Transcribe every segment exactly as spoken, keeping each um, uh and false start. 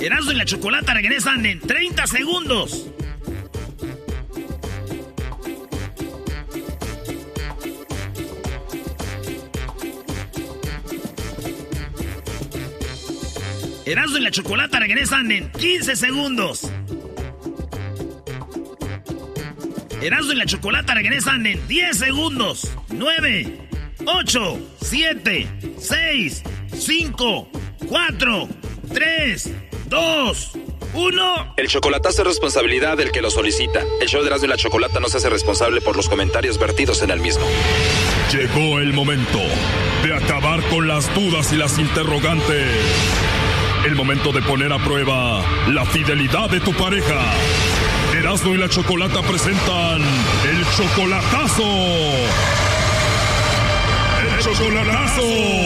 Erasmo y la Chocolata regresan en treinta segundos. Erasmo y la Chocolata regresan en quince segundos. Erasmo y la Chocolata regresan en diez segundos. nueve, ocho, siete, seis, cinco, cuatro, tres, dos, uno. El chocolatazo es responsabilidad del que lo solicita. El show de Erasmo y la Chocolata no se hace responsable por los comentarios vertidos en el mismo. Llegó el momento de acabar con las dudas y las interrogantes. El momento de poner a prueba la fidelidad de tu pareja. Erasmo y la Chocolata presentan el chocolatazo. ¡El chocolatazo!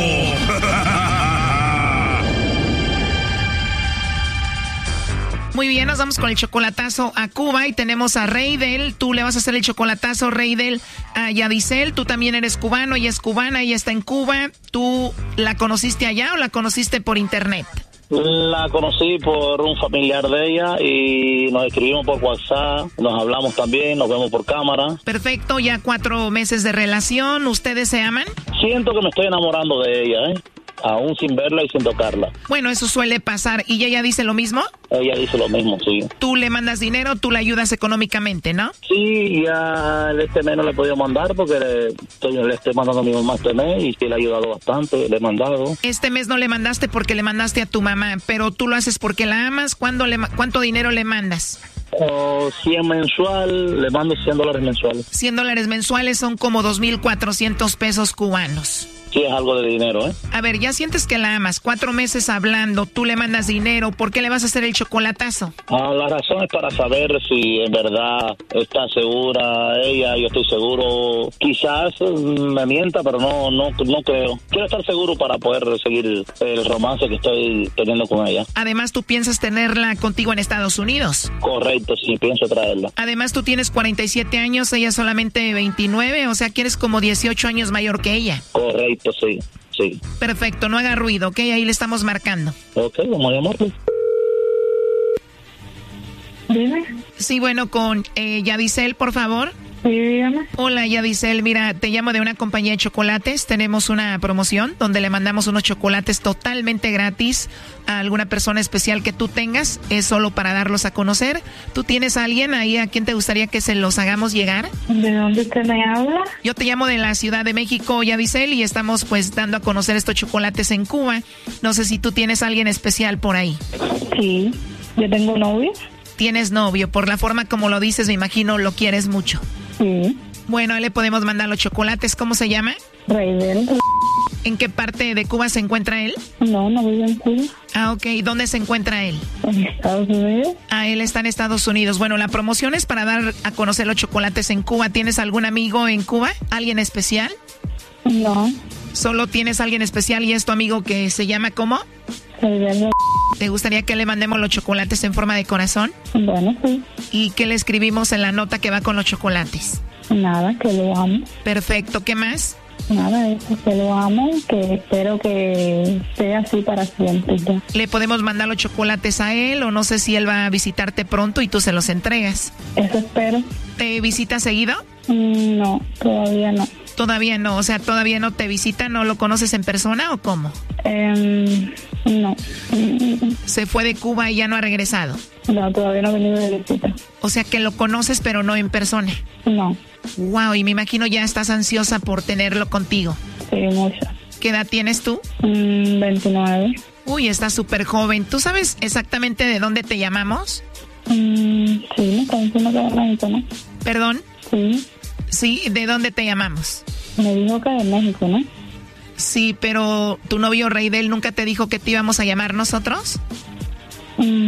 Muy bien, nos vamos con el chocolatazo a Cuba y tenemos a Reidel. Tú le vas a hacer el chocolatazo, Reidel, a Yadisel. Tú también eres cubano, ella es cubana, ella está en Cuba. ¿Tú la conociste allá o la conociste por internet? La conocí por un familiar de ella y nos escribimos por WhatsApp, nos hablamos también, nos vemos por cámara. Perfecto, ya cuatro meses de relación, ¿ustedes se aman? Siento que me estoy enamorando de ella, ¿eh? Aún sin verla y sin tocarla. Bueno, eso suele pasar. ¿Y ella dice lo mismo? Ella dice lo mismo, sí. Tú le mandas dinero, tú le ayudas económicamente, ¿no? Sí, ya este mes no le he podido mandar porque le estoy, le estoy mandando a mi mamá este mes y sí le ha ayudado bastante, le he mandado. Este mes no le mandaste porque le mandaste a tu mamá, pero tú lo haces porque la amas. ¿Cuándo le, ¿Cuánto dinero le mandas? Oh, cien mensual, le mando cien dólares mensuales. cien dólares mensuales son como dos mil cuatrocientos pesos cubanos. Sí, es algo de dinero, ¿eh? A ver, ya sientes que la amas, cuatro meses hablando, tú le mandas dinero, ¿por qué le vas a hacer el chocolatazo? Ah, la razón es para saber si en verdad está segura ella, yo estoy seguro. Quizás me mienta, pero no, no, no creo. Quiero estar seguro para poder seguir el romance que estoy teniendo con ella. Además, tú piensas tenerla contigo en Estados Unidos. Correcto, sí, pienso traerla. Además, tú tienes cuarenta y siete años, ella solamente veintinueve, o sea que eres como dieciocho años mayor que ella. Correcto. Sí, sí. Perfecto, no haga ruido, ¿ok? Ahí le estamos marcando. Ok, vamos a llamarle. Dime. Sí, bueno, con eh, Yadisel, por favor. Sí, dígame. Hola, Yadisel, mira, te llamo de una compañía de chocolates. Tenemos una promoción donde le mandamos unos chocolates totalmente gratis a alguna persona especial que tú tengas. Es solo para darlos a conocer. ¿Tú tienes a alguien ahí a quien te gustaría que se los hagamos llegar? ¿De dónde usted me habla? Yo te llamo de la Ciudad de México, Yadisel, y estamos pues dando a conocer estos chocolates en Cuba. No sé si tú tienes a alguien especial por ahí. Sí, yo tengo novio. Tienes novio, por la forma como lo dices, me imagino lo quieres mucho. Sí. Bueno, le podemos mandar los chocolates. ¿Cómo se llama? Reidel. ¿En qué parte de Cuba se encuentra él? No, no vive en Cuba. Ah, ok. ¿Dónde se encuentra él? En Estados Unidos. Ah, él está en Estados Unidos. Bueno, la promoción es para dar a conocer los chocolates en Cuba. ¿Tienes algún amigo en Cuba? ¿Alguien especial? No. ¿Solo tienes alguien especial y es tu amigo que se llama cómo? Reidel. ¿Te gustaría que le mandemos los chocolates en forma de corazón? Bueno, sí. ¿Y qué le escribimos en la nota que va con los chocolates? Nada, que lo amo. Perfecto. ¿Qué más? Nada, eso, que lo amo, que espero que sea así para siempre ya. ¿Le podemos mandar los chocolates a él o no sé si él va a visitarte pronto y tú se los entregas? Eso espero. ¿Te visita seguido? Mm, no, todavía no. Todavía no, o sea, todavía no te visita, ¿no lo conoces en persona o cómo? Eh, no. Se fue de Cuba y ya no ha regresado. No, todavía no he venido de visita. O sea que lo conoces pero no en persona. No. Wow, y me imagino ya estás ansiosa por tenerlo contigo. Sí, mucho. ¿Qué edad tienes tú? Mm, veintinueve. Uy, estás súper joven. ¿Tú sabes exactamente de dónde te llamamos? Mm, sí, me está diciendo que de México, ¿no? ¿Perdón? Sí. Sí, ¿de dónde te llamamos? Me dijo que de México, ¿no? Sí, pero tu novio Reidel nunca te dijo que te íbamos a llamar nosotros. Mm.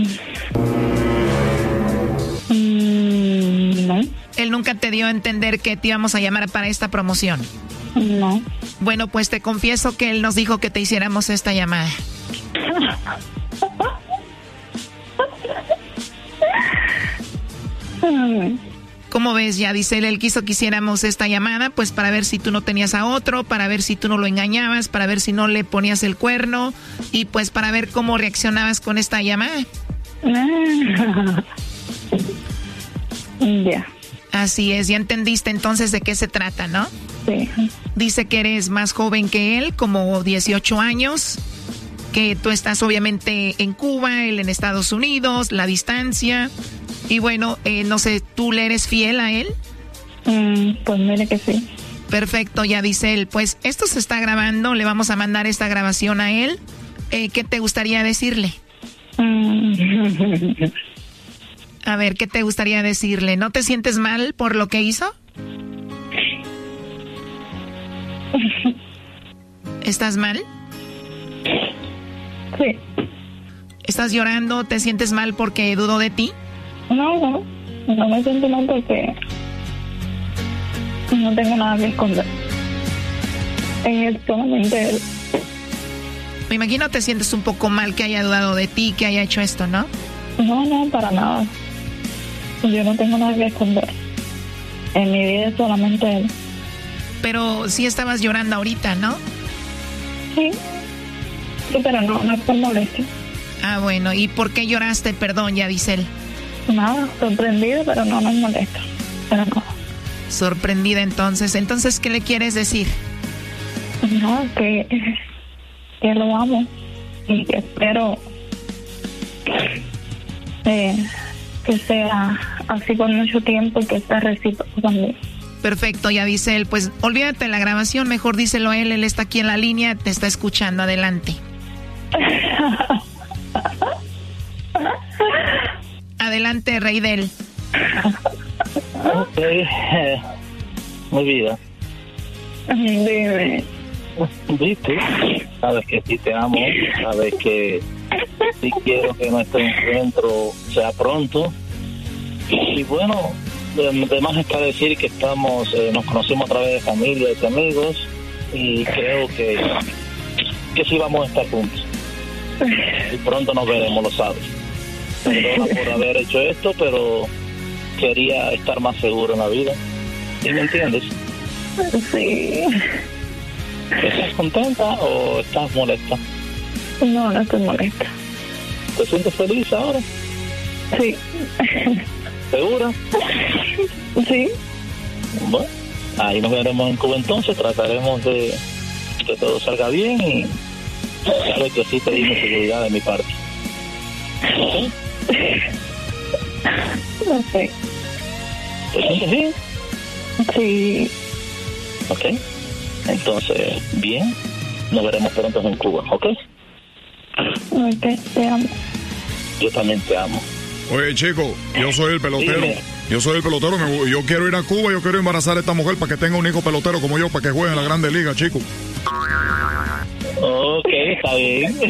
Mm, no. Él nunca te dio a entender que te íbamos a llamar para esta promoción. No. Bueno, pues te confieso que él nos dijo que te hiciéramos esta llamada. ¿Cómo ves? Ya dice él, él quiso que hiciéramos esta llamada, pues para ver si tú no tenías a otro, para ver si tú no lo engañabas, para ver si no le ponías el cuerno y pues para ver cómo reaccionabas con esta llamada. Ya. Así es, ya entendiste entonces de qué se trata, ¿no? Sí. Dice que eres más joven que él, como dieciocho años, que tú estás obviamente en Cuba, él en Estados Unidos, la distancia. Y bueno, eh, no sé, ¿tú le eres fiel a él? Mm, pues mire que sí. Perfecto, ya dice él. Pues esto se está grabando, le vamos a mandar esta grabación a él. Eh, ¿Qué te gustaría decirle? Mm. A ver, ¿qué te gustaría decirle? ¿No te sientes mal por lo que hizo? ¿Estás mal? Sí. ¿Estás llorando? ¿Te sientes mal porque dudó de ti? No, no, no me siento mal porque no tengo nada que esconder. Es solamente él. Me imagino te sientes un poco mal que haya dudado de ti, que haya hecho esto, ¿no? No, no, para nada. Yo no tengo nada que esconder. En mi vida es solamente él. Pero sí estabas llorando ahorita, ¿no? Sí. Sí, pero no, no es por molestia. Ah, bueno. ¿Y por qué lloraste? Perdón, ya dice él. Nada, sorprendida, pero no me molesta. Pero no. Sorprendida entonces. Entonces, ¿qué le quieres decir? No, que, que lo amo y que espero eh, que sea así por mucho tiempo y que sea recíproco también. Perfecto, ya dice él. Pues olvídate de la grabación, mejor díselo a él. Él está aquí en la línea, te está escuchando. Adelante. Adelante, Reidel. Ok, eh, mi vida. Dime. ¿Viste? Sabes que sí te amo, sabes que sí quiero que nuestro encuentro sea pronto. Y bueno, además está decir que estamos, eh, nos conocimos a través de familia y de amigos y creo que, que sí vamos a estar juntos. Y pronto nos veremos, lo sabes. Perdona por haber hecho esto, pero quería estar más seguro en la vida. ¿Sí me entiendes? Sí. ¿Estás contenta o estás molesta? No, no estoy molesta. ¿Te sientes feliz ahora? Sí. ¿Segura? Sí. Bueno, ahí nos veremos en Cuba entonces, trataremos de que todo salga bien y sabes que sí te di mi seguridad de mi parte. ¿Sí? No sé. ¿Te sientes bien? Sí. Ok. Entonces, bien, nos veremos pronto en Cuba, ¿ok? Ok, te amo. Yo también te amo. Oye, chico, yo soy el pelotero. Dime. Yo soy el pelotero. Me, yo quiero ir a Cuba, yo quiero embarazar a esta mujer para que tenga un hijo pelotero como yo, para que juegue en la Grande Liga, chico. Ok, está bien.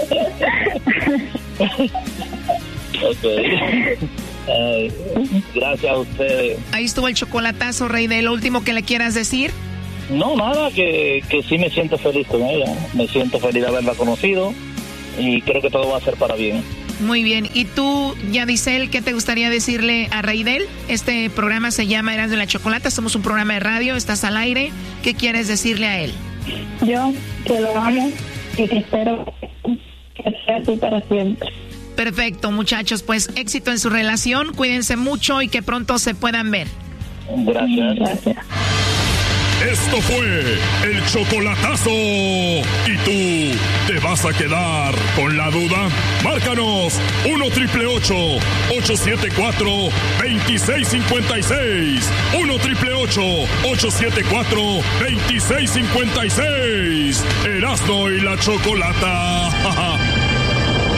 Ok. Ay, gracias a ustedes. Ahí estuvo el chocolatazo, Reidel. ¿Lo último que le quieras decir? No, nada, que, que sí me siento feliz con ella. Me siento feliz de haberla conocido y creo que todo va a ser para bien. Muy bien. ¿Y tú, Yadisel, qué te gustaría decirle a Reidel? Este programa se llama Erasmo y la Chocolata. Somos un programa de radio, estás al aire. ¿Qué quieres decirle a él? Yo que lo amo y que espero que sea así para siempre. Perfecto, muchachos. Pues éxito en su relación. Cuídense mucho y que pronto se puedan ver. Gracias. Gracias. Esto fue el chocolatazo. ¿Y tú te vas a quedar con la duda? Márcanos uno triple ocho, ocho siete cuatro, dos seis cinco seis. uno triple ocho, ocho siete cuatro, dos seis cinco seis. Erasmo y la Chocolata.